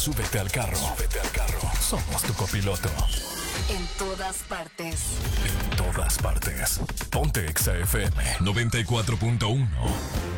Súbete al carro. Súbete al carro. Somos tu copiloto. En todas partes. En todas partes. Ponte Exa FM 94.1.